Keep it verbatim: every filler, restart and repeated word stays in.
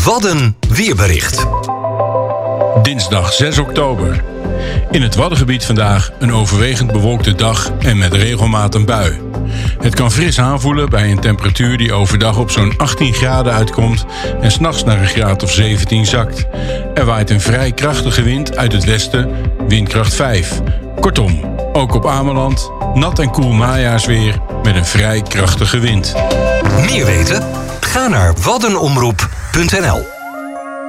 Wadden weerbericht. Dinsdag zes oktober. In het Waddengebied vandaag een overwegend bewolkte dag en met regelmatig een bui. Het kan fris aanvoelen bij een temperatuur die overdag op zo'n achttien graden uitkomt en 's nachts naar een graad of zeventien zakt. Er waait een vrij krachtige wind uit het westen, windkracht vijf. Kortom, ook op Ameland, nat en koel najaarsweer met een vrij krachtige wind. Meer weten? Ga naar waddenomroep punt n l.